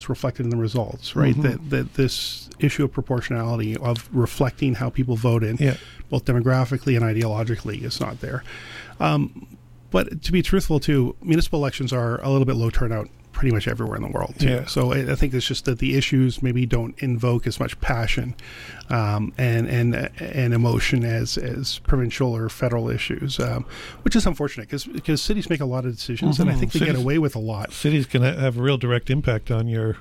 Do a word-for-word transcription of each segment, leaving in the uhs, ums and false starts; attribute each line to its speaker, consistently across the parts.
Speaker 1: it's reflected in the results, right? Mm-hmm. That that this issue of proportionality, of reflecting how people vote in,
Speaker 2: yeah.
Speaker 1: both demographically and ideologically, is not there. Um, but to be truthful, too, municipal elections are a little bit low turnout pretty much everywhere in the world, too.
Speaker 2: Yeah.
Speaker 1: So I, I think it's just that the issues maybe don't invoke as much passion um, and and and emotion as, as provincial or federal issues, um, which is unfortunate because because cities make a lot of decisions, mm-hmm. and I think they cities, get away with a lot.
Speaker 2: Cities can have a real direct impact on your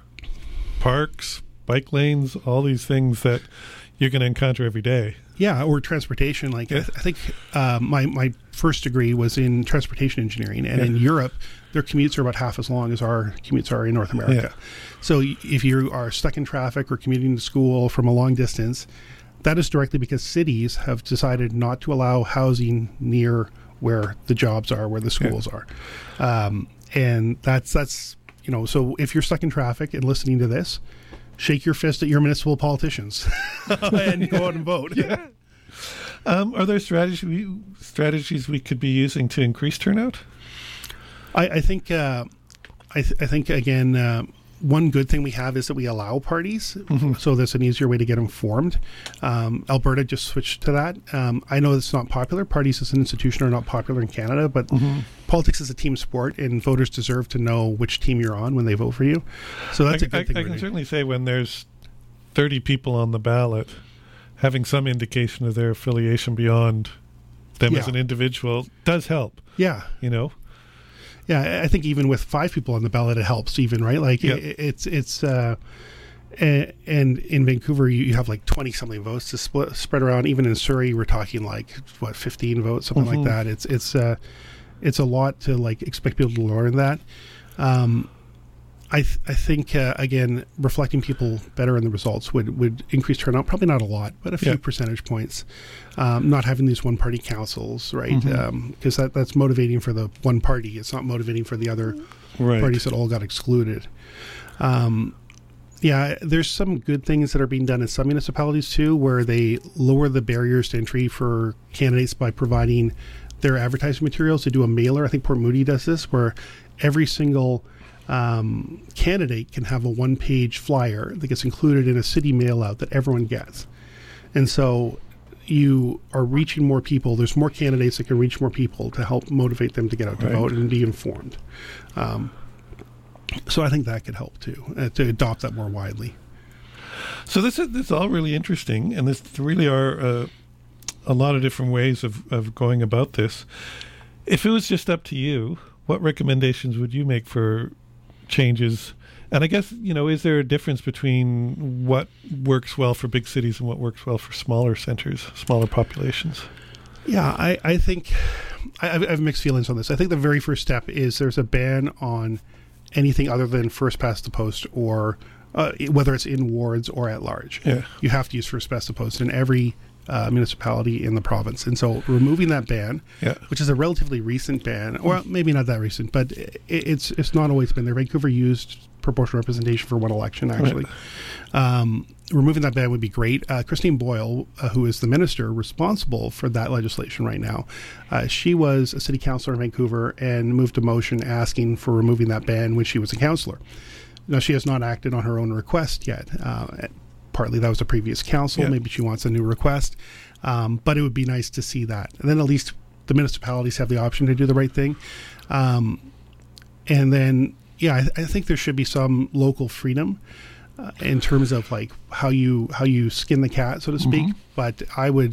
Speaker 2: parks, bike lanes, all these things that you're going to encounter every day.
Speaker 1: Yeah, or transportation. Like yeah. I, th- I think uh, my my first degree was in transportation engineering, and yeah. in Europe, their commutes are about half as long as our commutes are in North America. Yeah. So if you are stuck in traffic or commuting to school from a long distance, that is directly because cities have decided not to allow housing near where the jobs are, where the schools yeah. are, um, and that's that's you know. So if you're stuck in traffic and listening to this, shake your fist at your municipal politicians and go out and vote.
Speaker 2: Yeah. Um, are there strategy, strategies we could be using to increase turnout?
Speaker 1: I, I think, uh, I, th- I think again, uh, one good thing we have is that we allow parties, mm-hmm. so that's an easier way to get them formed. Um, Alberta just switched to that. Um, I know it's not popular. Parties as an institution are not popular in Canada, but mm-hmm. politics is a team sport, and voters deserve to know which team you're on when they vote for you. So that's
Speaker 2: I,
Speaker 1: a good
Speaker 2: I,
Speaker 1: thing.
Speaker 2: I can certainly say when there's thirty people on the ballot, having some indication of their affiliation beyond them
Speaker 1: yeah.
Speaker 2: as an individual does help.
Speaker 1: Yeah.
Speaker 2: You know?
Speaker 1: Yeah, I think even with five people on the ballot, it helps even, right? Like yep. it, it's, it's, uh, and, and in Vancouver, you, you have like twenty something votes to split, spread around. Even in Surrey, we're talking like, what, fifteen votes, something mm-hmm. like that. It's, it's, uh, it's a lot to like expect people to learn that. Um, I th- I think uh, again, reflecting people better in the results would, would increase turnout. Probably not a lot, but a few yeah. percentage points. Um, not having these one party councils, right? Because mm-hmm. um, that that's motivating for the one party. It's not motivating for the other
Speaker 2: right.
Speaker 1: parties that all got excluded. Um, yeah, there's some good things that are being done in some municipalities too, where they lower the barriers to entry for candidates by providing their advertising materials. They do a mailer. I think Port Moody does this, where every single Um, candidate can have a one-page flyer that gets included in a city mail-out that everyone gets. And so you are reaching more people. There's more candidates that can reach more people to help motivate them to get out to
Speaker 2: right.
Speaker 1: vote and be informed. Um, so I think that could help too, uh, to adopt that more widely.
Speaker 2: So this is, this is all really interesting, and this really are uh, a lot of different ways of, of going about this. If it was just up to you, what recommendations would you make for changes? And I guess, you know, is there a difference between what works well for big cities and what works well for smaller centers, smaller populations?
Speaker 1: Yeah, I, I think I, I have mixed feelings on this. I think the very first step is there's a ban on anything other than first past the post, or uh, whether it's in wards or at large.
Speaker 2: Yeah.
Speaker 1: You have to use first past the post in every Uh, municipality in the province. And so removing that ban,
Speaker 2: yeah.
Speaker 1: which is a relatively recent ban, or maybe not that recent, but it, it's it's not always been there. Vancouver used proportional representation for one election, actually. Right. Um, removing that ban would be great. Uh, Christine Boyle, uh, who is the minister responsible for that legislation right now, uh, she was a city councillor in Vancouver and moved a motion asking for removing that ban when she was a councillor. Now, she has not acted on her own request yet. Uh, Partly that was the previous council.
Speaker 2: Yeah.
Speaker 1: Maybe she wants a new request. Um, but it would be nice to see that. And then at least the municipalities have the option to do the right thing. Um, and then, yeah, I, I think there should be some local freedom uh, in terms of like how you how you skin the cat, so to speak. Mm-hmm. But I would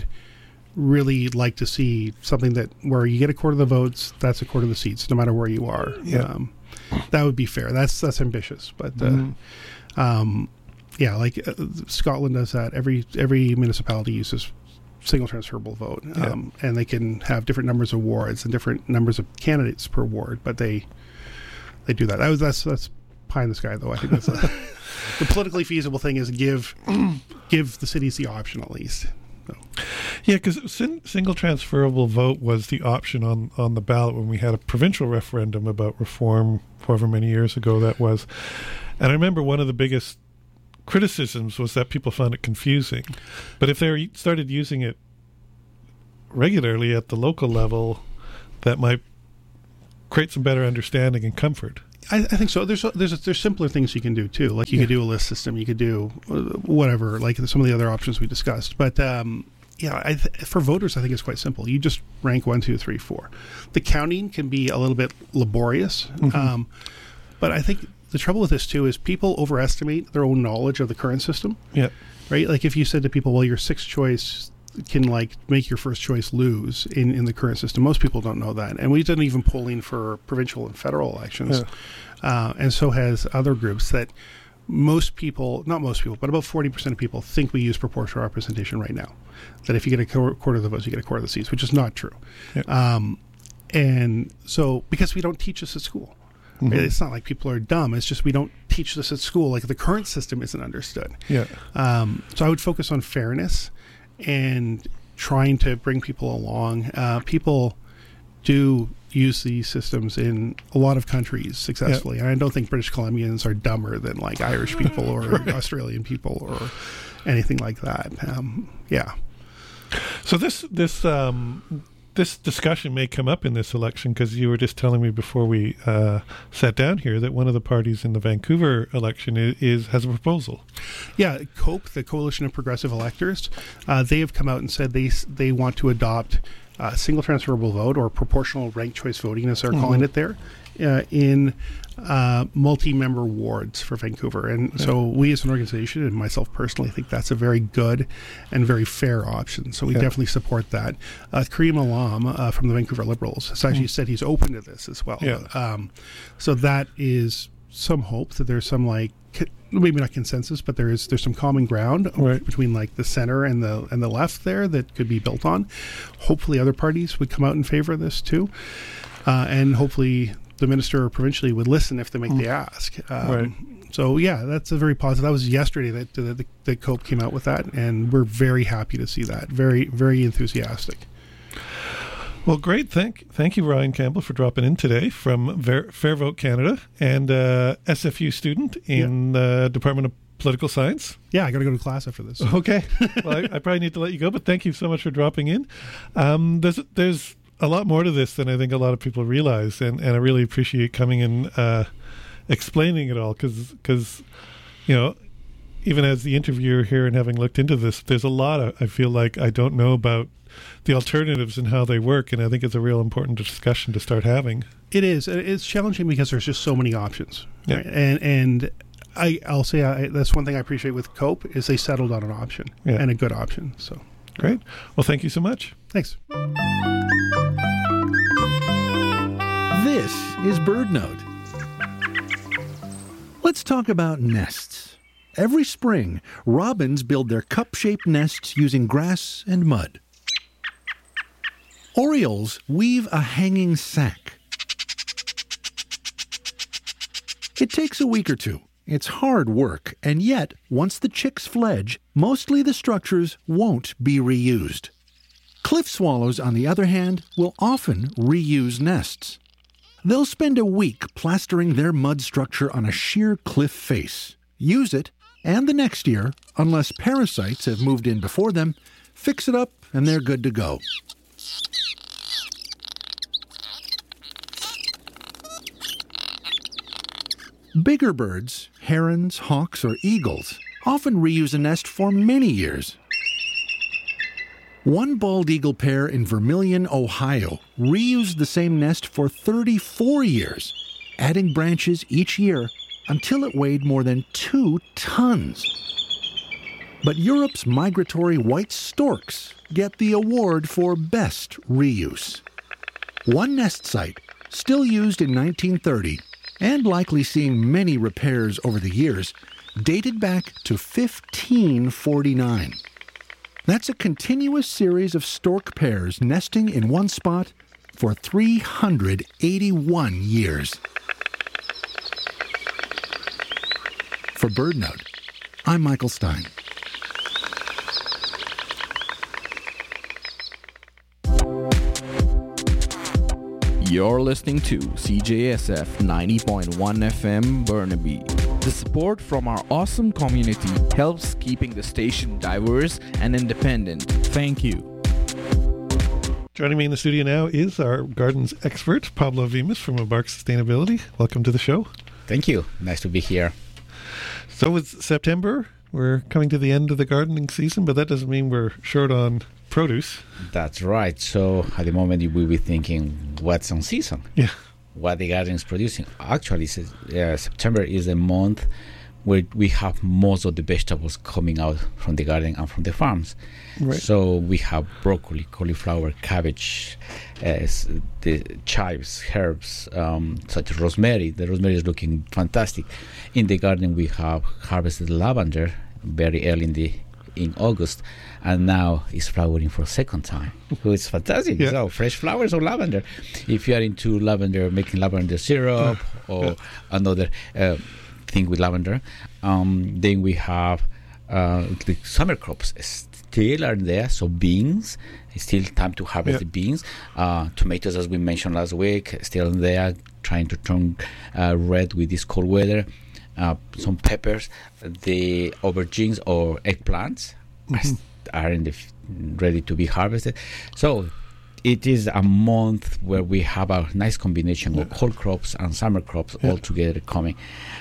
Speaker 1: really like to see something that where you get a quarter of the votes, that's a quarter of the seats, no matter where you are.
Speaker 2: Yeah.
Speaker 1: Um, that would be fair. That's that's ambitious. But uh,
Speaker 2: mm-hmm.
Speaker 1: um Yeah, like uh, Scotland does that. Every every municipality uses single transferable vote, um,
Speaker 2: yeah.
Speaker 1: and they can have different numbers of wards and different numbers of candidates per ward. But they they do that. That was that's that's pie in the sky, though. I think that's a, the politically feasible thing is give give the cities the option at least. So.
Speaker 2: Yeah, because sin- single transferable vote was the option on on the ballot when we had a provincial referendum about reform, however many years ago that was. And I remember one of the biggest criticisms was that people found it confusing. But if they started using it regularly at the local level, that might create some better understanding and comfort.
Speaker 1: I, I think so. There's there's there's simpler things you can do too. Like you
Speaker 2: Yeah.
Speaker 1: could do a list system. You could do uh, whatever. Like some of the other options we discussed. But um, yeah, I th- for voters, I think it's quite simple. You just rank one, two, three, four. The counting can be a little bit laborious,
Speaker 2: Mm-hmm.
Speaker 1: um, but I think the trouble with this too is people overestimate their own knowledge of the current system.
Speaker 2: Yeah.
Speaker 1: Right? Like if you said to people, well, your sixth choice can like make your first choice lose in, in the current system. Most people don't know that. And we've done even polling for provincial and federal elections.
Speaker 2: Yeah.
Speaker 1: Uh, and so has other groups that most people, not most people, but about forty percent of people think we use proportional representation right now. That if you get a qu- quarter of the votes, you get a quarter of the seats, which is not true.
Speaker 2: Yeah.
Speaker 1: Um, and so because we don't teach this at school.
Speaker 2: Mhm.
Speaker 1: It's not like people are dumb. It's just we don't teach this at school. Like the current system isn't understood.
Speaker 2: Yeah.
Speaker 1: Um, so I would focus on fairness and trying to bring people along. Uh, people do use these systems in a lot of countries successfully. And I don't think British Columbians are dumber than like Irish people or
Speaker 2: Right.
Speaker 1: Australian people or anything like that. Um, yeah.
Speaker 2: So this this um, this discussion may come up in this election because you were just telling me before we uh, sat down here that one of the parties in the Vancouver election is, is has a proposal.
Speaker 1: Yeah, COPE, the Coalition of Progressive Electors, uh, they have come out and said they they want to adopt uh, single transferable vote or proportional ranked choice voting, as they're
Speaker 2: Mhm.
Speaker 1: calling it there, uh, in uh, multi-member wards for Vancouver. And
Speaker 2: Yeah.
Speaker 1: so we as an organization, and myself personally, think that's a very good and very fair option. So we
Speaker 2: Yeah.
Speaker 1: definitely support that. Uh, Kareem Alam uh, from the Vancouver Liberals has actually
Speaker 2: Mm.
Speaker 1: said he's open to this as well.
Speaker 2: Yeah.
Speaker 1: Um, so that is some hope that there's some like co- maybe not consensus, but there is there's some common ground
Speaker 2: Right.
Speaker 1: between like the center and the and the left there that could be built on. Hopefully, other parties would come out in favor of this too, uh, and hopefully the minister provincially would listen if they make the ask. Um,
Speaker 2: Right.
Speaker 1: So yeah, that's a very positive. That was yesterday that that, that COPE came out with that, and we're very happy to see that. Very very enthusiastic.
Speaker 2: Well, great. Thank thank you, Ryan Campbell, for dropping in today from Ver- Fair Vote Canada and uh, S F U student in the Department of Political Science.
Speaker 1: Yeah, I got to go to class after this.
Speaker 2: Okay. Well, I, I probably need to let you go, but thank you so much for dropping in. Um, there's there's a lot more to this than I think a lot of people realize, and, and I really appreciate coming and uh, explaining it all because, you know, even as the interviewer here and having looked into this, there's a lot of, I feel like I don't know about the alternatives and how they work, and I think it's a real important discussion to start having.
Speaker 1: It is. It's challenging because there's just so many options.
Speaker 2: Yeah.
Speaker 1: Right? And and I, I'll say I, that's one thing I appreciate with COPE is they settled on an option
Speaker 2: Yeah.
Speaker 1: and a good option. So
Speaker 2: Great. Well, thank you so much.
Speaker 1: thanks.
Speaker 3: This is BirdNote. Let's talk about nests. Every spring, robins build their cup-shaped nests using grass and mud. Orioles weave a hanging sack. It takes a week or two. It's hard work, and yet, once the chicks fledge, mostly the structures won't be reused. Cliff swallows, on the other hand, will often reuse nests. They'll spend a week plastering their mud structure on a sheer cliff face, use it, and the next year, unless parasites have moved in before them, fix it up and they're good to go. Bigger birds, herons, hawks, or eagles, often reuse a nest for many years. One bald eagle pair in Vermilion, Ohio, reused the same nest for thirty-four years, adding branches each year until it weighed more than two tons. But Europe's migratory white storks get the award for best reuse. One nest site, still used in nineteen thirty, and likely seeing many repairs over the years, dated back to fifteen forty-nine. That's a continuous series of stork pairs nesting in one spot for three hundred eighty-one years. For BirdNote, I'm Michael Stein.
Speaker 4: You're listening to C J S F ninety point one F M Burnaby. The support from our awesome community helps keeping the station diverse and independent. Thank you.
Speaker 2: Joining me in the studio now is our gardens expert, Pablo Vimas from Embark Sustainability. Welcome to the show.
Speaker 5: Thank you. Nice to be here.
Speaker 2: So it's September. We're coming to the end of the gardening season, but that doesn't mean we're short on produce.
Speaker 5: That's right. So at the moment, you will be thinking, what's on season?
Speaker 2: Yeah.
Speaker 5: What the garden is producing. Actually, uh, September is a month where we have most of the vegetables coming out from the garden and from the farms.
Speaker 2: Right.
Speaker 5: So we have broccoli, cauliflower, cabbage, uh, the chives, herbs, um, such as rosemary. The rosemary is looking fantastic. In the garden, we have harvested lavender very early in the in August, and now it's flowering for a second time. So it's fantastic.
Speaker 2: Yeah.
Speaker 5: So fresh flowers of lavender. If you are into lavender, making lavender syrup or
Speaker 2: yeah.
Speaker 5: another uh, thing with lavender, um, then we have uh, the summer crops still are there. So beans, it's still time to harvest
Speaker 2: yeah.
Speaker 5: the beans. Uh, tomatoes, as we mentioned last week, still there, trying to turn uh, red with this cold weather. Uh, some peppers, the aubergines or eggplants mm-hmm. are in the f- ready to be harvested. So it is a month where we have a nice combination yeah. of cold crops and summer crops yeah. all together coming.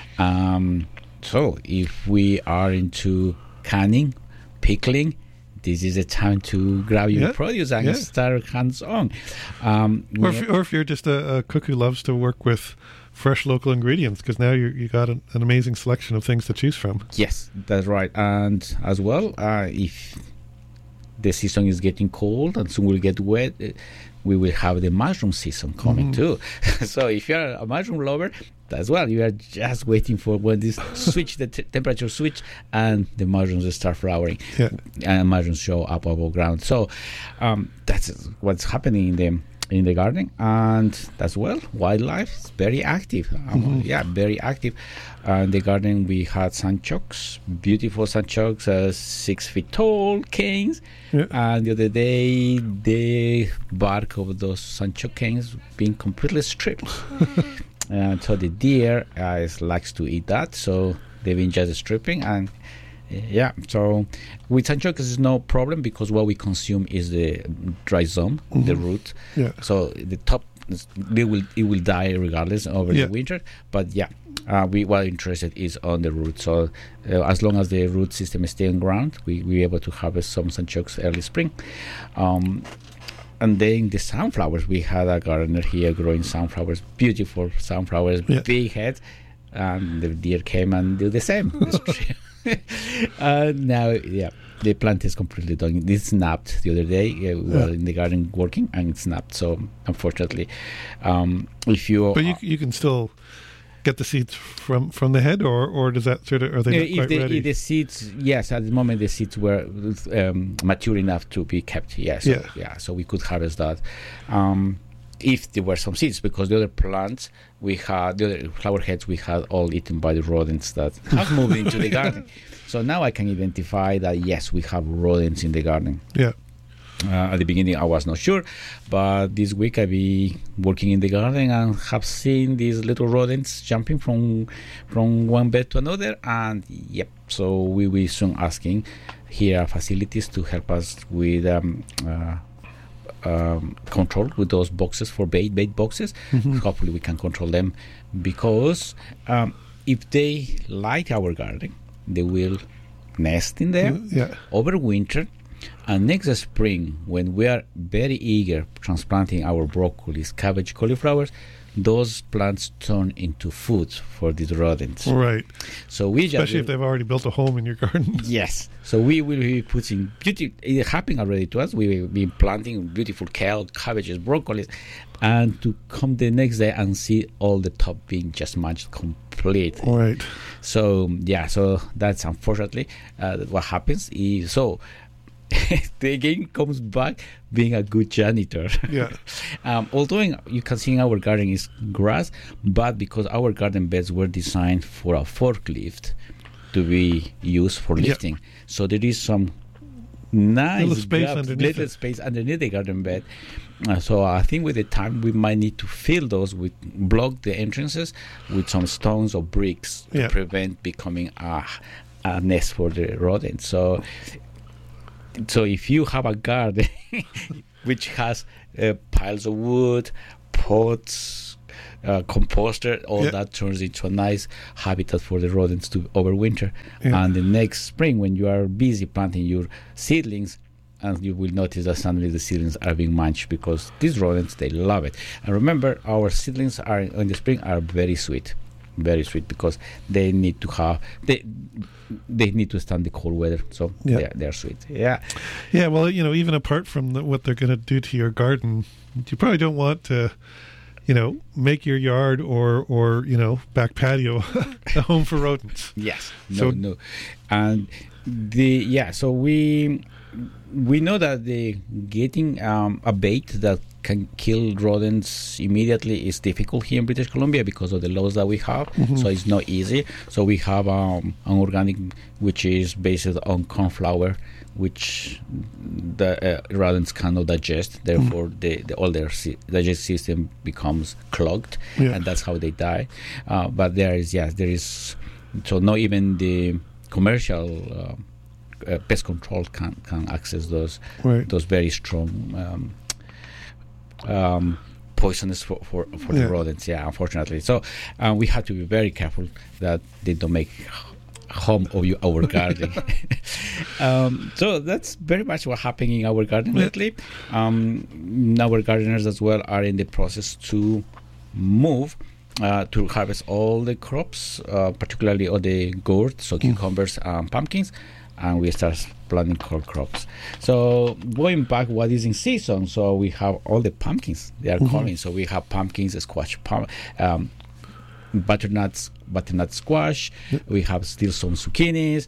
Speaker 5: Um, so if we are into canning, pickling, this is a time to grab your
Speaker 2: yeah.
Speaker 5: produce and
Speaker 2: yeah.
Speaker 5: start hands-on. Um,
Speaker 2: or, if, or if you're just a, a cook who loves to work with fresh local ingredients, because now you you got an, an amazing selection of things to choose from.
Speaker 5: Yes, that's right. And as well, uh, if the season is getting cold and soon will get wet, uh, we will have the mushroom season coming mm-hmm. too. So if you're a mushroom lover, as well, you are just waiting for when this switch, the t- temperature switch, and the mushrooms start flowering,
Speaker 2: yeah.
Speaker 5: and mushrooms show up above ground. So um, that's what's happening in the in the garden. And as well, wildlife is very active. Um,
Speaker 2: mm-hmm.
Speaker 5: Yeah, very active. Uh, in the garden, we had sunchokes, beautiful sunchokes, uh, six feet tall canes.
Speaker 2: Yeah.
Speaker 5: And the other day, the bark of those sunchoke canes being completely stripped. And so the deer uh, is, likes to eat that, so they've been just stripping. And yeah, so with sunchokes is no problem because what we consume is the rhizome, mm-hmm. the root.
Speaker 2: Yeah.
Speaker 5: So the top, they will it will die regardless over
Speaker 2: yeah.
Speaker 5: the winter. But yeah, uh, we what interested is on the root. So uh, as long as the root system is still on ground, we we able to harvest some sunchokes early spring. Um, And then the sunflowers, we had a gardener here growing sunflowers, beautiful sunflowers,
Speaker 2: yeah.
Speaker 5: big heads, and the deer came and did the same. uh, now, yeah, the plant is completely done. It snapped the other day. Uh, we were
Speaker 2: yeah.
Speaker 5: in the garden working, and it snapped. So, unfortunately, um, if you...
Speaker 2: But you you can still get the seeds from, from the head, or, or does that sort of... Are they
Speaker 5: uh,
Speaker 2: not
Speaker 5: if
Speaker 2: quite
Speaker 5: the,
Speaker 2: ready?
Speaker 5: If the seeds, yes, at the moment the seeds were um, mature enough to be kept, yes.
Speaker 2: Yeah.
Speaker 5: So, yeah, so we could harvest that. Um, if there were some seeds, because the other plants we had, the other flower heads we had all eaten by the rodents that have moved into the garden. So now I can identify that, yes, we have rodents in the garden.
Speaker 2: Yeah.
Speaker 5: Uh, at the beginning, I was not sure, but this week I've been working in the garden and have seen these little rodents jumping from from one bed to another. And yep, so we will soon asking here are facilities to help us with um, uh, um, control with those boxes for bait bait boxes. Mm-hmm. Hopefully, we can control them because um, if they like our garden, they will nest in there
Speaker 2: yeah.
Speaker 5: over winter. And next spring, when we are very eager transplanting our broccolis, cabbage, cauliflowers, those plants turn into food for these rodents.
Speaker 2: Right.
Speaker 5: So we
Speaker 2: Especially
Speaker 5: just,
Speaker 2: if they've already built a home in your garden.
Speaker 5: Yes. So we will be putting beauty. It's happening already to us. We will be planting beautiful kale, cabbages, broccolis, and to come the next day and see all the top being just much complete.
Speaker 2: Right.
Speaker 5: So yeah. So that's unfortunately uh, what happens. Is, so. The game comes back being a good janitor.
Speaker 2: Yeah.
Speaker 5: um, although in, you can see in our garden is grass, but because our garden beds were designed for a forklift to be used for lifting, yeah. so there is some nice
Speaker 2: little space
Speaker 5: gaps,
Speaker 2: underneath
Speaker 5: little
Speaker 2: it.
Speaker 5: space underneath the garden bed. Uh, so I think with the time we might need to fill those with block the entrances with some stones or bricks to
Speaker 2: yeah.
Speaker 5: prevent becoming a, a nest for the rodents. So. so if you have a garden which has uh, piles of wood, pots, uh, composter, all
Speaker 2: yeah.
Speaker 5: that turns into a nice habitat for the rodents to overwinter.
Speaker 2: Yeah.
Speaker 5: And the next spring, when you are busy planting your seedlings, and you will notice that suddenly the seedlings are being munched, because these rodents, they love it. And remember, our seedlings are in the spring are very sweet, very sweet, because they need to have they they need to stand the cold weather, so
Speaker 2: yeah.
Speaker 5: they're, they're sweet. Yeah,
Speaker 2: yeah. Well, you know, even apart from the, what they're going to do to your garden, you probably don't want to, you know, make your yard or or you know, back patio a home for rodents.
Speaker 5: Yes. No,
Speaker 2: So-
Speaker 5: no, and the yeah. So we. We know that the getting um, a bait that can kill rodents immediately is difficult here in British Columbia because of the laws that we have.
Speaker 2: Mm-hmm.
Speaker 5: So it's not easy. So we have um, an organic which is based on corn flour, which the uh, rodents cannot digest. Therefore,
Speaker 2: Mm-hmm.
Speaker 5: the, the all their si- digestive system becomes clogged,
Speaker 2: Yeah.
Speaker 5: and that's how they die. Uh, but there is yes, there is so not even the commercial. Uh, Uh, pest control can can access those
Speaker 2: Right.
Speaker 5: those very strong um, um, poisonous for for, for
Speaker 2: Yeah.
Speaker 5: the rodents. Yeah, unfortunately. So uh, we have to be very careful that they don't make home of you our garden. um, so that's very much what happened in our garden
Speaker 2: Yeah.
Speaker 5: lately. Um, our gardeners as well are in the process to move. Uh, to harvest all the crops, uh, particularly all the gourds, so cucumbers and pumpkins, and we start planting core crops. So going back, what is in season? So we have all the pumpkins; they are
Speaker 2: Mhm.
Speaker 5: coming. So we have pumpkins, squash, pum- um, butternuts, butternut squash. We have still some zucchinis,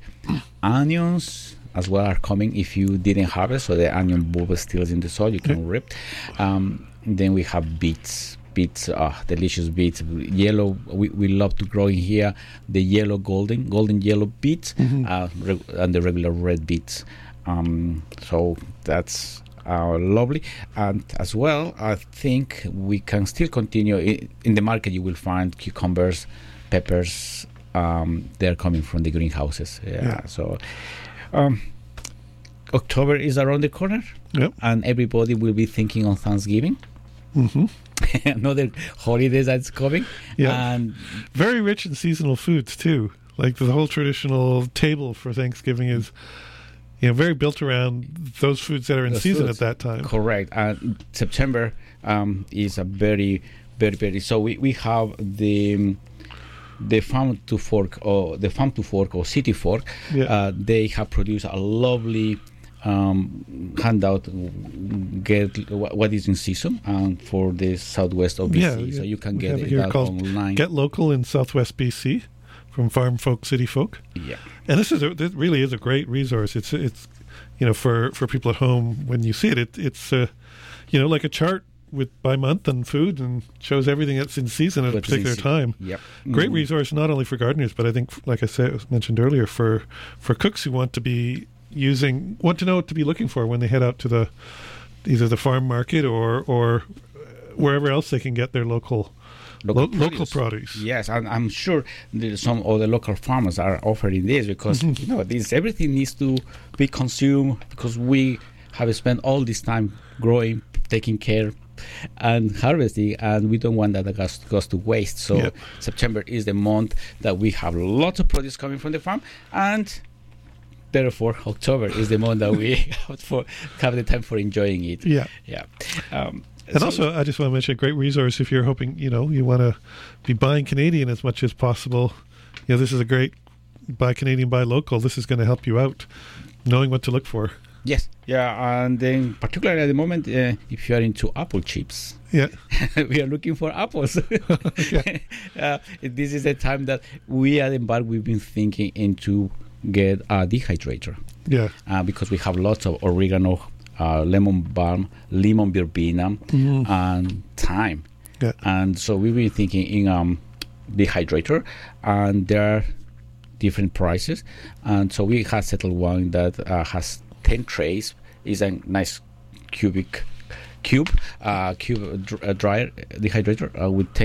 Speaker 5: onions as well are coming. If you didn't harvest, so the onion bulb is still in the soil, you can rip. Um, then we have beets. Beets, uh, delicious beets, yellow. We, we love to grow in here the yellow, golden, golden yellow beets,
Speaker 2: Mhm.
Speaker 5: uh, reg- and the regular red beets. Um, so that's uh, lovely. And as well, I think we can still continue in, in the market. You will find cucumbers, peppers. Um, they're coming from the greenhouses. Yeah.
Speaker 2: Yeah.
Speaker 5: So um, October is around the corner,
Speaker 2: Yep.
Speaker 5: and everybody will be thinking on Thanksgiving.
Speaker 2: Mm-hmm.
Speaker 5: Another holiday that's coming.
Speaker 2: Yeah.
Speaker 5: And
Speaker 2: Very rich in seasonal foods too. Like the whole traditional table for Thanksgiving is, you know, very built around those foods that are in
Speaker 5: Those
Speaker 2: season
Speaker 5: foods.
Speaker 2: at that time.
Speaker 5: correct. And September um, is a very, very, very. So we, we have the the farm to fork or the farm to fork or city fork.
Speaker 2: Yeah.
Speaker 5: Uh, they have produced a lovely um, handout. Get wh- what is in season um, for the southwest of B C.
Speaker 2: Yeah,
Speaker 5: So
Speaker 2: yeah.
Speaker 5: you can
Speaker 2: We
Speaker 5: get
Speaker 2: have it
Speaker 5: it
Speaker 2: here
Speaker 5: out
Speaker 2: called
Speaker 5: online.
Speaker 2: Get Local in Southwest B C from Farm Folk, City Folk.
Speaker 5: yeah.
Speaker 2: And this is a, this really is a great resource. It's it's you know for, for people at home when you see it, it it's uh, you know like a chart with by month and food and shows everything that's in season at a
Speaker 5: What is in
Speaker 2: particular
Speaker 5: se-
Speaker 2: time.
Speaker 5: Yep.
Speaker 2: Great
Speaker 5: Mhm.
Speaker 2: resource not only for gardeners, but I think, like I said, was mentioned earlier, for for cooks who want to be using want to know what to be looking for when they head out to the either the farm market or or wherever else they can get their local
Speaker 5: Local
Speaker 2: lo- local
Speaker 5: produce.
Speaker 2: produce.
Speaker 5: Yes, and I'm sure that some of the local farmers are offering this because you know this everything needs to be consumed because we have spent all this time growing, taking care, and harvesting, and we don't want that goes, goes to waste. So
Speaker 2: Yep.
Speaker 5: September is the month that we have lots of produce coming from the farm, and therefore October is the month that we have for have the time for enjoying it.
Speaker 2: Yeah.
Speaker 5: Yeah. Um,
Speaker 2: And
Speaker 5: so-
Speaker 2: also, I just want to mention a great resource if you're hoping, you know, you want to be buying Canadian as much as possible. You know, this is a great buy Canadian, buy local. This is going to help you out knowing what to look for.
Speaker 5: Yes, yeah, and then particularly at the moment, uh, if you are into apple chips,
Speaker 2: Yeah.
Speaker 5: we are looking for apples. uh, this is the time that we at Embark we've been thinking into get a dehydrator
Speaker 2: Yeah.
Speaker 5: uh, because we have lots of oregano, uh, lemon balm, lemon verbena,
Speaker 2: Mhm.
Speaker 5: and thyme.
Speaker 2: Yeah.
Speaker 5: And so we've been thinking in um, dehydrator, and there are different prices. And so we have settled one that uh, has ten trays. Is a nice cubic cube, uh, cube dr- uh, dryer dehydrator uh, with ten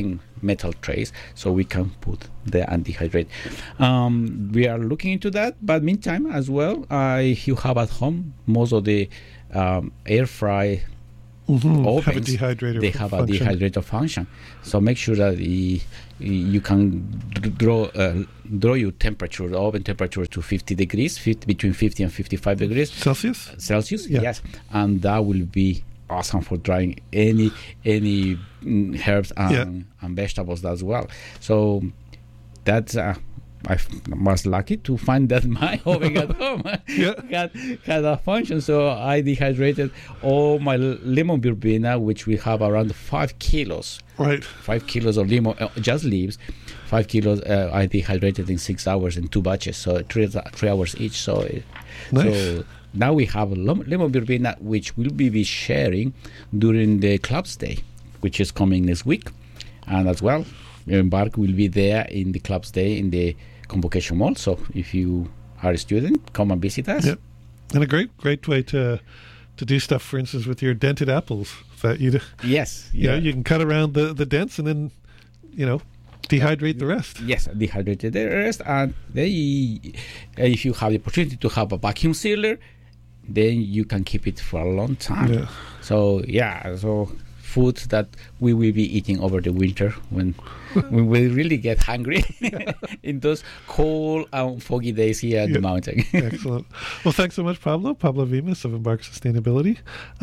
Speaker 5: metal trays, so we can put there and dehydrate. Um, we are looking into that, but meantime as well, uh, if you have at home most of the um, air fry
Speaker 2: Mm-hmm.
Speaker 5: ovens,
Speaker 2: have a dehydrator
Speaker 5: they
Speaker 2: f-
Speaker 5: have
Speaker 2: function.
Speaker 5: a dehydrator function. So make sure that the, you can d- draw uh, draw your temperature, the oven temperature to fifty degrees, fifty, between fifty and fifty-five degrees
Speaker 2: Celsius?
Speaker 5: Celsius.
Speaker 2: Yeah.
Speaker 5: Yes, and that will be awesome for drying any any mm, herbs and,
Speaker 2: Yeah.
Speaker 5: and vegetables as well. So that's. Uh, I f- was lucky to find that my oven at home
Speaker 2: Yeah.
Speaker 5: had, had a function. So I dehydrated all my l- lemon verbena, which we have around five kilos.
Speaker 2: Right.
Speaker 5: Five kilos of lemon, uh, just leaves. Five kilos uh, I dehydrated in six hours in two batches, so three, three hours each. So, it-
Speaker 2: Nice.
Speaker 5: so now we have lem- lemon verbena, which we'll be, be sharing during the clubs day, which is coming next week. And as well, Embark will be there in the clubs day in the Convocation Mall. So if you are a student, come and visit us.
Speaker 2: Yep. And a great, great way to to do stuff, for instance, with your dented apples. That you,
Speaker 5: Yes.
Speaker 2: you know,
Speaker 5: yeah.
Speaker 2: you can cut around the, the dents and then, you know, dehydrate the rest.
Speaker 5: Yes, dehydrated the rest, and they, if you have the opportunity to have a vacuum sealer, then you can keep it for a long time.
Speaker 2: Yeah.
Speaker 5: So yeah, so food that we will be eating over the winter when when we really get hungry in those cold and foggy days here at
Speaker 2: Yeah.
Speaker 5: the mountain.
Speaker 2: Excellent. Well, thanks so much, Pablo. Pablo Vimas of Embark Sustainability.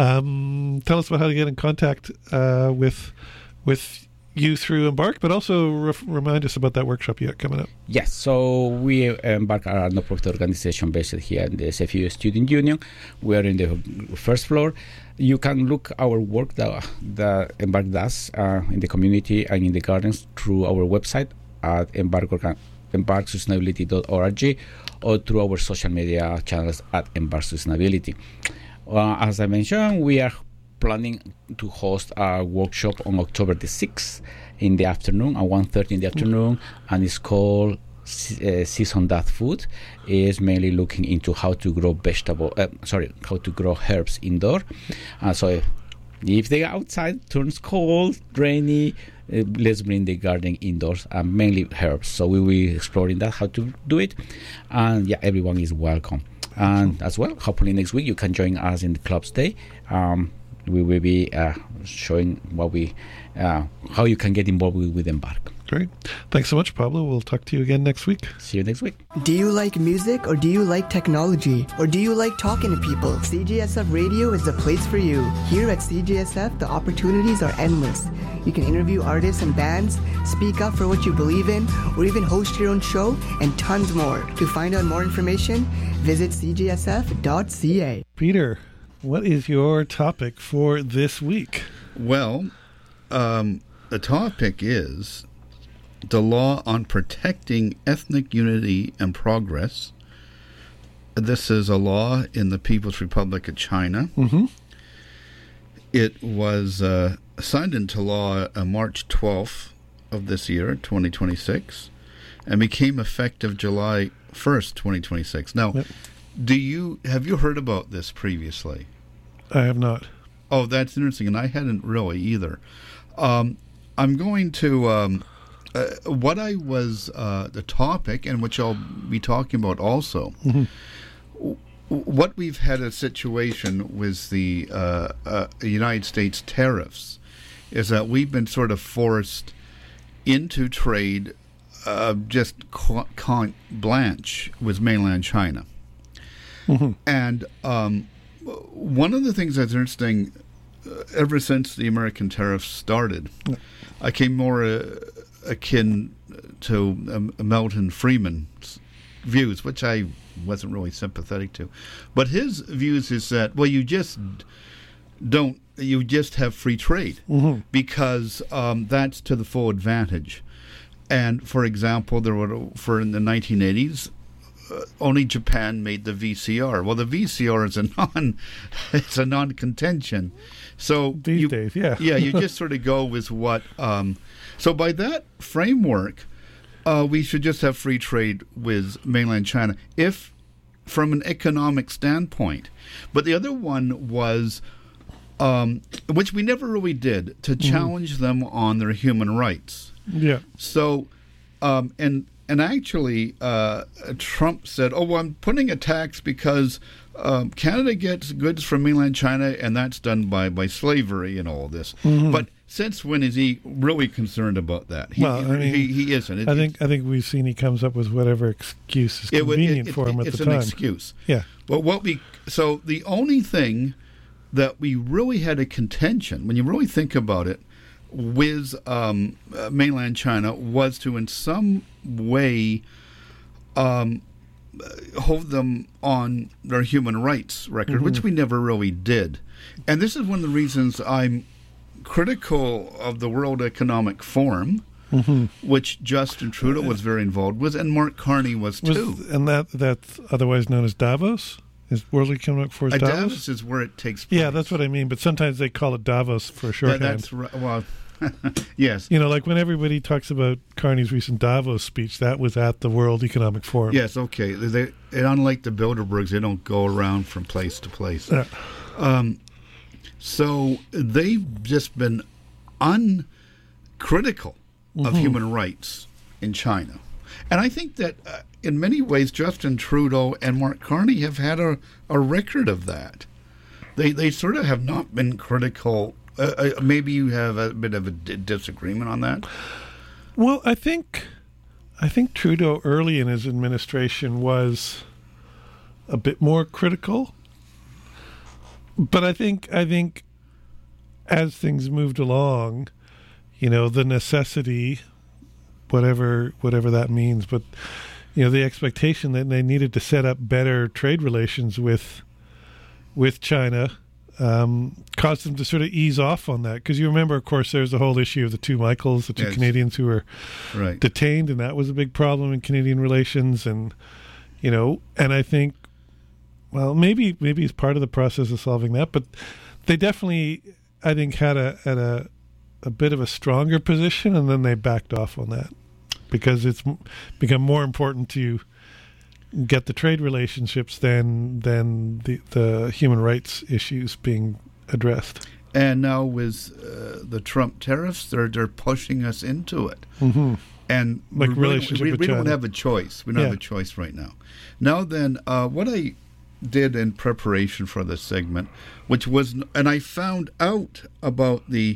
Speaker 2: Um, tell us about how to get in contact uh, with with you through Embark, but also ref- remind us about that workshop you got coming up.
Speaker 5: Yes, so we Embark are a non-profit organization based here in the S F U Student Union. We are in the first floor. You can look our work that, that Embark does uh, in the community and in the gardens through our website at embark sustainability dot org or through our social media channels at Embark Sustainability. Uh, as I mentioned, we are planning to host a workshop on October the sixth in the afternoon at one thirty in the afternoon, and it's called uh, Season That Food. Is mainly looking into how to grow vegetable, uh, sorry, how to grow herbs indoor. Uh, so if, if the outside turns cold, rainy, uh, let's bring the garden indoors, and mainly herbs. So we will be exploring that, how to do it, and yeah, everyone is welcome. And as well, hopefully next week you can join us in the clubs day. Um, we will be uh, showing what we, uh, how you can get involved with, with Embark.
Speaker 2: Great. Thanks so much, Pablo. We'll talk to you again next week.
Speaker 5: See you next week.
Speaker 6: Do you like music, or do you like technology, or do you like talking to people? C J S F Radio is the place for you. Here at C J S F, the opportunities are endless. You can interview artists and bands, speak up for what you believe in, or even host your own show, and tons more. To find out more information, visit c j s f dot c a.
Speaker 2: Peter, what is your topic for this week?
Speaker 7: Well, um, the topic is the law on protecting ethnic unity and progress. This is a law in the People's Republic of China.
Speaker 2: Mm-hmm.
Speaker 7: It was uh, signed into law on March twelfth of this year, twenty twenty-six, and became effective July first, twenty twenty-six. Now,
Speaker 2: Yep.
Speaker 7: do you have you heard about this previously?
Speaker 2: I have not.
Speaker 7: Oh, that's interesting, and I hadn't really either. Um, I'm going to um, uh, what I was uh, the topic, and which I'll be talking about also.
Speaker 2: Mm-hmm.
Speaker 7: w- What we've had a situation with the uh, uh, United States tariffs is that we've been sort of forced into trade, uh, just carte blanche with mainland China.
Speaker 2: Mm-hmm.
Speaker 7: And um, one of the things that's interesting, uh, ever since the American tariffs started,
Speaker 2: Yeah.
Speaker 7: I came more uh, akin to um, Milton Friedman's views, which I wasn't really sympathetic to. But his views is that, well, you just don't, you just have free trade
Speaker 2: Mm-hmm.
Speaker 7: because um, that's to the full advantage. And for example, there were, for in the nineteen eighties, uh, only Japan made the V C R. Well, the V C R is a non, it's a non-contention. So
Speaker 2: These
Speaker 7: you,
Speaker 2: days, yeah.
Speaker 7: yeah, you just sort of go with what. Um, so by that framework, uh, we should just have free trade with mainland China, if from an economic standpoint. But the other one was, um, which we never really did, to challenge them on their human rights.
Speaker 2: Yeah.
Speaker 7: So, um, and and actually, uh, Trump said, "Oh, well, I'm putting a tax because um, Canada gets goods from mainland China, and that's done by, by slavery and all this."
Speaker 2: Mm-hmm.
Speaker 7: But since when is he really concerned about that? He,
Speaker 2: Well, I mean,
Speaker 7: he, he isn't. It,
Speaker 2: I think I think we've seen he comes up with whatever excuse is
Speaker 7: it would-
Speaker 2: convenient
Speaker 7: it-
Speaker 2: for him
Speaker 7: it-
Speaker 2: at
Speaker 7: it's
Speaker 2: the
Speaker 7: an
Speaker 2: time.
Speaker 7: excuse.
Speaker 2: Yeah.
Speaker 7: But what we so the only thing that we really had a contention, when you really think about it, with um, uh, mainland China was to in some way um, hold them on their human rights record,
Speaker 2: Mm-hmm.
Speaker 7: which we never really did. And this is one of the reasons I'm critical of the World Economic Forum,
Speaker 2: Mm-hmm.
Speaker 7: which Justin Trudeau was very involved with, and Mark Carney was
Speaker 2: Was,
Speaker 7: too.
Speaker 2: and that that's otherwise known as Davos? Is World Economic Forum
Speaker 7: Uh,
Speaker 2: Davos?
Speaker 7: Davos is where it takes place.
Speaker 2: Yeah, that's what I mean. But sometimes they call it Davos for
Speaker 7: That-
Speaker 2: shorthand.
Speaker 7: that's right. Well, yes.
Speaker 2: You know, like when everybody talks about Carney's recent Davos speech, that was at the World Economic Forum.
Speaker 7: Yes, okay. They, and unlike the Bilderbergs, they don't go around from place to place.
Speaker 2: Yeah.
Speaker 7: Um, so they've just been uncritical of
Speaker 2: Mm-hmm.
Speaker 7: human rights in China. And I think that uh, in many ways, Justin Trudeau and Mark Carney have had a, a record of that. They, they sort of have not been critical. Uh, uh, maybe you have a bit of a d- disagreement on that.
Speaker 2: Well, I think I think Trudeau early in his administration was a bit more critical. But I think I think as things moved along, you know, the necessity, whatever whatever that means, but you know, the expectation that they needed to set up better trade relations with with China um, caused them to sort of ease off on that. Because you remember, of course, there's the whole issue of the two Michaels, the two
Speaker 7: Yes.
Speaker 2: Canadians who were
Speaker 7: Right.
Speaker 2: detained, and that was a big problem in Canadian relations. And you know, and I think, well, maybe maybe it's part of the process of solving that, but they definitely, I think, had a had a a bit of a stronger position, and then they backed off on that because it's m- become more important to get the trade relationships than than the the human rights issues being addressed.
Speaker 7: And now with uh, the Trump tariffs, they're they're pushing us into it.
Speaker 2: Mm-hmm.
Speaker 7: And
Speaker 2: Like
Speaker 7: we, really-
Speaker 2: relationship
Speaker 7: we,
Speaker 2: with
Speaker 7: we don't
Speaker 2: China.
Speaker 7: have a choice. We don't have
Speaker 2: Yeah.
Speaker 7: a choice right now. Now then, uh, what I did in preparation for this segment, which was, and I found out about the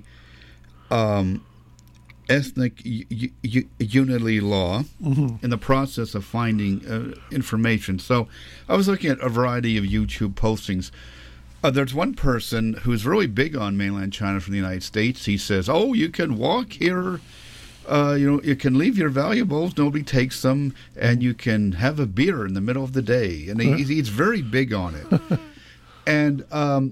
Speaker 7: um, ethnic u- u- unity law
Speaker 2: Mm-hmm.
Speaker 7: in the process of finding uh, information. So I was looking at a variety of YouTube postings. Uh, there's one person who's really big on mainland China from the United States. He says, "Oh, you can walk here. Uh, you know, you can leave your valuables. Nobody takes them, and you can have a beer in the middle of the day." And he, he's very big on it. And um,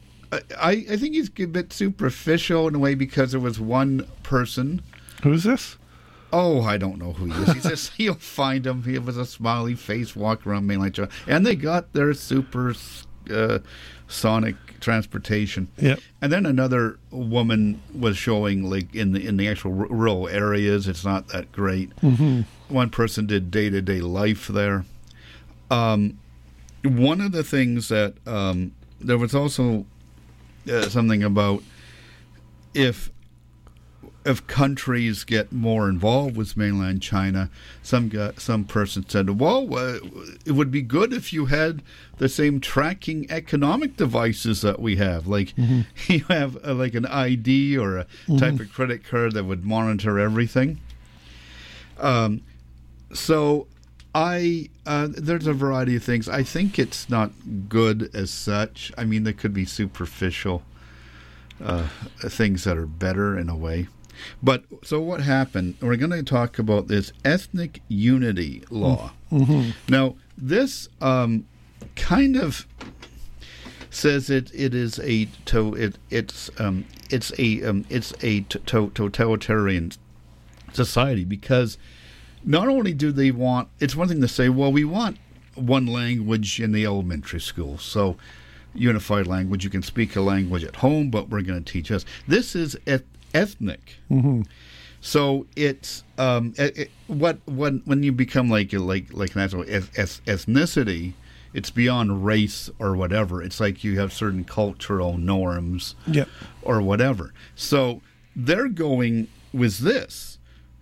Speaker 7: I, I think he's a bit superficial in a way because there was one person.
Speaker 2: Who's this?
Speaker 7: Oh, I don't know who he is. He says you'll find him. He was a smiley face, walk around mainland China, and they got their super uh, sonic transportation.
Speaker 2: Yep.
Speaker 7: And then another woman was showing, like in the in the actual r- rural areas, it's not that great.
Speaker 2: Mm-hmm.
Speaker 7: One person did day to day life there. Um, one of the things that um, there was also uh, something about if if countries get more involved with mainland China, some guy, some person said, "Well, uh, it would be good if you had the same tracking economic devices that we have. Like
Speaker 2: Mm-hmm.
Speaker 7: you have uh, like an I D or a
Speaker 2: Mm-hmm.
Speaker 7: type of credit card that would monitor everything." Um, so I uh, there's a variety of things. I think it's not good as such. I mean, there could be superficial uh, things that are better in a way. But so what happened? We're going to talk about this ethnic unity law.
Speaker 2: Mm-hmm.
Speaker 7: Now, this um, kind of says it it is a to it it's um, it's a um, it's a to- to- totalitarian society because not only do they want, it's one thing to say, well, we want one language in the elementary school, so unified language, you can speak a language at home, but we're going to teach us. This is et- ethnic.
Speaker 2: Mm-hmm.
Speaker 7: So it's um, it, it, what when when you become like like like an actual eth- eth- ethnicity, it's beyond race or whatever. It's like you have certain cultural norms
Speaker 2: Yep.
Speaker 7: or whatever. So they're going with this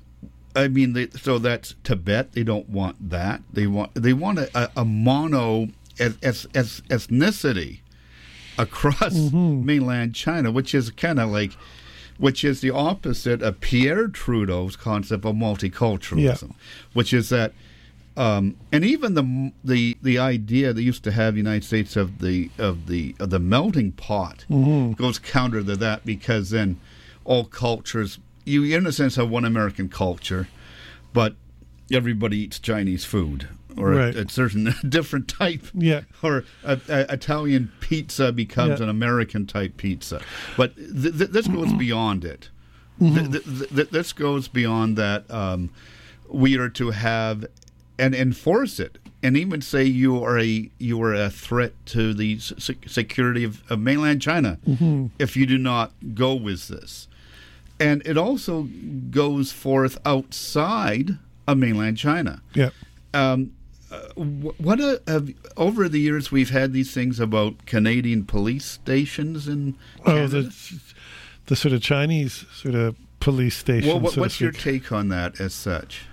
Speaker 7: I mean, they, so that's Tibet. They don't want that. They want they want a, a mono as, as, as ethnicity across mm-hmm. mainland China, which is kind of like, which is the opposite of Pierre Trudeau's concept of multiculturalism, yeah. which is that, um, and even the the the idea that used to have the United States of the of the of the melting pot mm-hmm. goes counter to that, because then all cultures, you in a sense have one American culture, but everybody eats Chinese food. Or right. a, a certain different type,
Speaker 2: yeah.
Speaker 7: or a, a, Italian pizza becomes yeah. an American type pizza. But th- th- this goes beyond it. Mm-hmm. Th- th- th- this goes beyond that. Um, we are to have and enforce it, and even say you are a you are a threat to the se- security of, of mainland China mm-hmm. if you do not go with this. And it also goes forth outside of mainland China.
Speaker 2: Yeah.
Speaker 7: Um, Uh, what a, uh, over the years we've had these things about Canadian police stations in Canada.
Speaker 2: Oh, the the sort of Chinese sort of police stations.
Speaker 7: Well, what,
Speaker 2: so
Speaker 7: what's your take on that as such?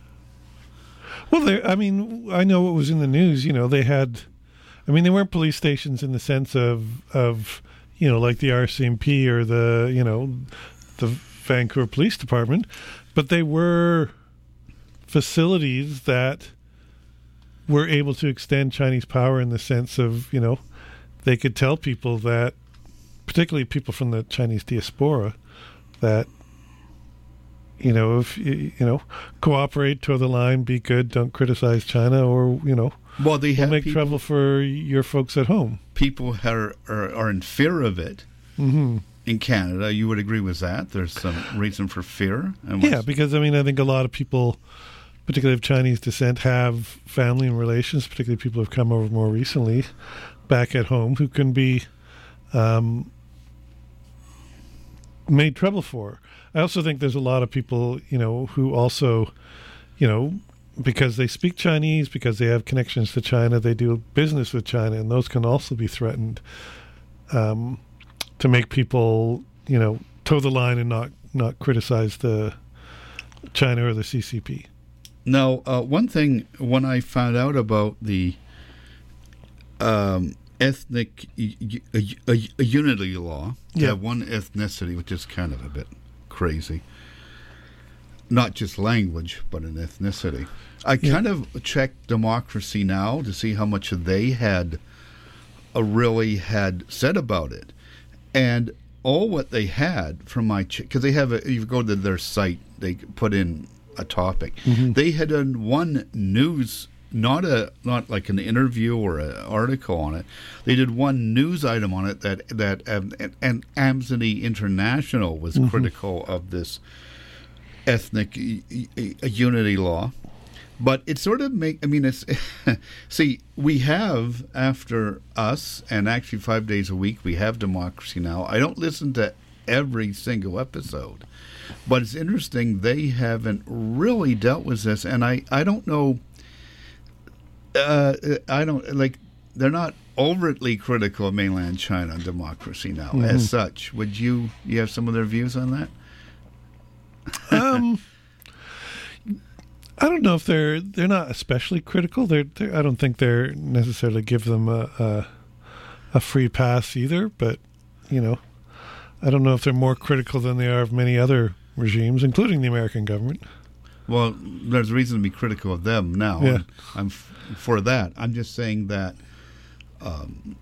Speaker 2: Well, I mean, I know what was in the news. You know, they had, I mean, they weren't police stations in the sense of of you know, like the R C M P or the you know the Vancouver Police Department, but they were facilities that were able to extend Chinese power in the sense of, you know, they could tell people that, particularly people from the Chinese diaspora, that, you know, if, you know, cooperate, toe the line, be good, don't criticize China, or, you know,
Speaker 7: well, they have
Speaker 2: we'll make
Speaker 7: people,
Speaker 2: trouble for your folks at home.
Speaker 7: People are, are, are in fear of it mm-hmm. in Canada. You would agree with that? There's some reason for fear?
Speaker 2: And yeah, because, I mean, I think a lot of people, particularly of Chinese descent, have family and relations, particularly people who have come over more recently, back at home, who can be um, made trouble for. I also think there's a lot of people, you know, who also, you know, because they speak Chinese, because they have connections to China, they do business with China, and those can also be threatened um, to make people, you know, toe the line and not, not criticize the China or the C C P.
Speaker 7: Now, uh, one thing, when I found out about the um, ethnic y- y- y- unity law, to yeah. have one ethnicity, which is kind of a bit crazy, not just language, but an ethnicity. I yeah. kind of checked Democracy Now! To see how much they had uh, really had said about it. And all what they had from my, because ch- they have, a, you go to their site, they put in a topic. Mm-hmm. They had done one news, not a not like an interview or an article on it. They did one news item on it that that um, and, and Amnesty International was mm-hmm. critical of this ethnic y- y- unity law. But it sort of make. I mean, it's see, we have after us, and actually five days a week, we have Democracy Now! I don't listen to every single episode. But it's interesting, they haven't really dealt with this, and I, I don't know, uh, I don't, like, they're not overtly critical of mainland China and Democracy Now! Mm-hmm. As such. Would you, you have some of their views on that?
Speaker 2: um, I don't know if they're, they're not especially critical. They're, they're I don't think they're necessarily give them a, a, a free pass either, but, you know, I don't know if they're more critical than they are of many other regimes, including the American government.
Speaker 7: Well, there's reason to be critical of them now.
Speaker 2: Yeah.
Speaker 7: I'm f- for that. I'm just saying that. Um,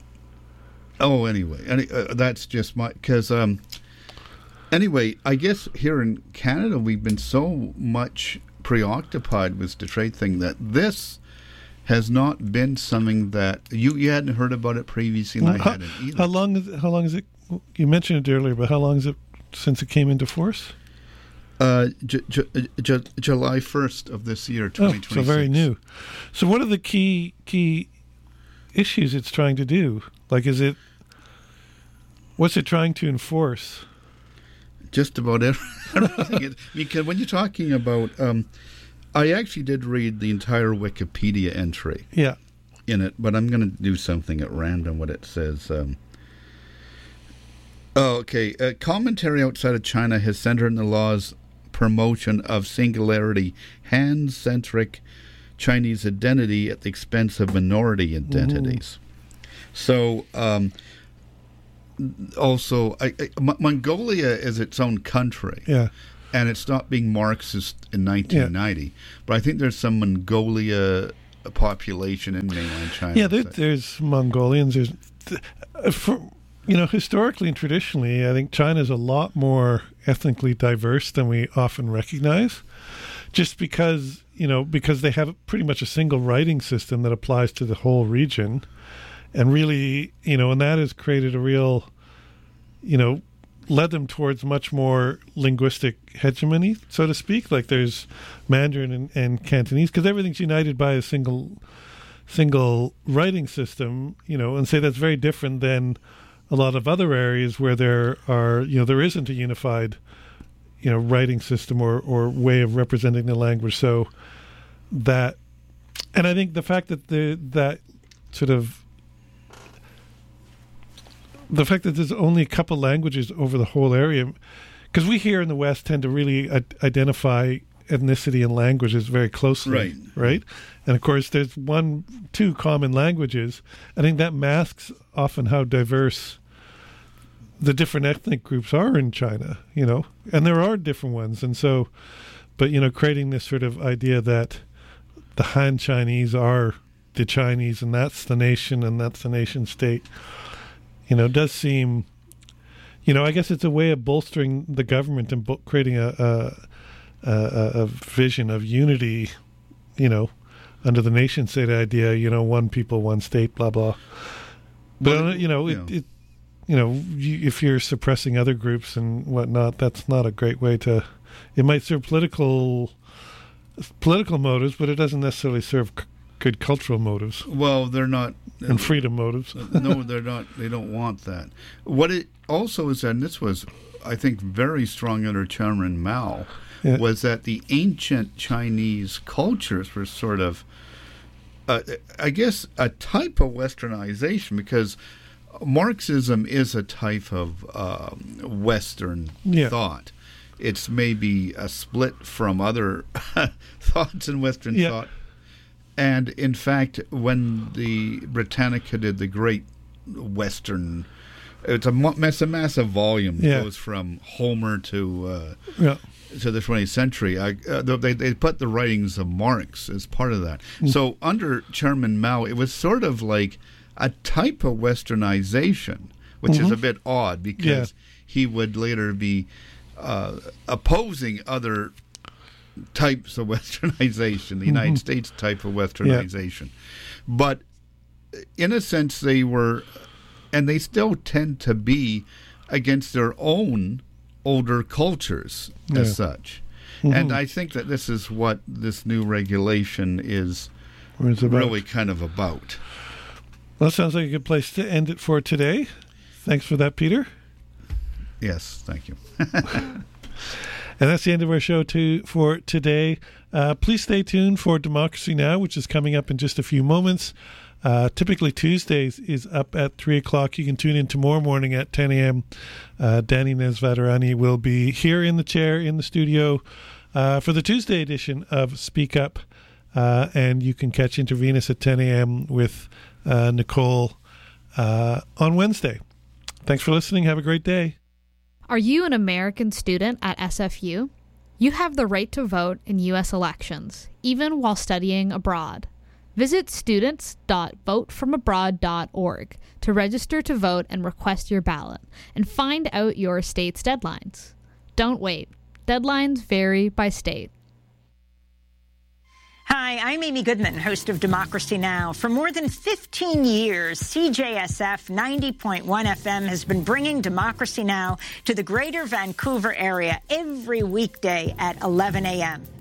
Speaker 7: oh, anyway, any, uh, that's just my because. Um, anyway, I guess here in Canada we've been so much preoccupied with the trade thing that this has not been something that you you hadn't heard about it previously, and
Speaker 2: well,
Speaker 7: I hadn't either.
Speaker 2: How long is how long is it? You mentioned it earlier, but how long is it since it came into force?
Speaker 7: Uh, J- J- J- July first of this year, twenty twenty-six.
Speaker 2: Oh, so very new. So what are the key key issues it's trying to do? Like, is it, what's it trying to enforce?
Speaker 7: Just about everything. Because when you're talking about, um, I actually did read the entire Wikipedia entry.
Speaker 2: Yeah.
Speaker 7: In it, but I'm going to do something at random. What it says. Um, oh, okay. Uh, commentary outside of China has centered in the law's promotion of singularity, Han-centric Chinese identity at the expense of minority identities. Mm. So, um, also, I, I, M- Mongolia is its own country.
Speaker 2: Yeah.
Speaker 7: And it's not being Marxist in nineteen ninety. Yeah. But I think there's some Mongolia population in mainland China.
Speaker 2: Yeah, there, there's Mongolians. There's, for, you know, historically and traditionally, I think China's a lot more ethnically diverse than we often recognize. Just because, you know, because they have pretty much a single writing system that applies to the whole region. And really, you know, and that has created a real, you know, led them towards much more linguistic hegemony, so to speak. Like there's Mandarin and, and Cantonese, because everything's united by a single single writing system, you know, and say that's very different than a lot of other areas where there are, you know, there isn't a unified, you know, writing system or, or way of representing the language. So that, and I think the fact that the that sort of the fact that there's only a couple languages over the whole area, because we here in the West tend to really uh, identify ethnicity and languages very closely,
Speaker 7: right?
Speaker 2: Right, and of course, there's one, two common languages. I think that masks often how diverse the different ethnic groups are in China, you know, and there are different ones, and so, but you know, creating this sort of idea that the Han Chinese are the Chinese, and that's the nation, and that's the nation state. You know, does seem, you know, I guess it's a way of bolstering the government and bo- creating a, a, a a vision of unity, you know, under the nation state idea, you know, one people, one state, blah, blah. But, well, you know, it, it, you know, you, if you're suppressing other groups and whatnot, that's not a great way to, it might serve political, political motives, but it doesn't necessarily serve c- good cultural motives.
Speaker 7: Well, they're not.
Speaker 2: And freedom motives.
Speaker 7: No, they're not. They don't want that. What it also is, and this was, I think, very strong under Chairman Mao, yeah. was that the ancient Chinese cultures were sort of, uh, I guess, a type of westernization, because Marxism is a type of um, Western yeah. thought. It's maybe a split from other thoughts in Western yeah. thought. And in fact, when the Britannica did the Great Western, it's a, it's a massive volume.
Speaker 2: Yeah.
Speaker 7: It goes from Homer to uh,
Speaker 2: yeah.
Speaker 7: to the twentieth century. I, uh, they they put the writings of Marx as part of that. Mm. So under Chairman Mao, it was sort of like a type of westernization, which mm-hmm. is a bit odd, because
Speaker 2: yeah.
Speaker 7: he would later be uh, opposing other types of westernization, the United mm-hmm. States type of westernization. Yeah. But in a sense, they were, and they still tend to be, against their own older cultures yeah. as such. Mm-hmm. And I think that this is what this new regulation is really kind of about.
Speaker 2: Well, that sounds like a good place to end it for today. Thanks for that, Peter.
Speaker 7: Yes, thank you.
Speaker 2: And that's the end of our show too for today. Uh, please stay tuned for Democracy Now!, which is coming up in just a few moments. Uh, typically Tuesdays is up at three o'clock. You can tune in tomorrow morning at ten a.m. Uh, Danny Nesvatarani will be here in the chair in the studio uh, for the Tuesday edition of Speak Up. Uh, and you can catch Intravenous at ten a.m. with uh, Nicole uh, on Wednesday. Thanks for listening. Have a great day.
Speaker 8: Are you an American student at S F U? You have the right to vote in U S elections, even while studying abroad. Visit students dot vote from abroad dot org to register to vote and request your ballot, and find out your state's deadlines. Don't wait. Deadlines vary by state.
Speaker 9: Hi, I'm Amy Goodman, host of Democracy Now! For more than fifteen years, C J S F ninety point one F M has been bringing Democracy Now! To the greater Vancouver area every weekday at eleven a.m.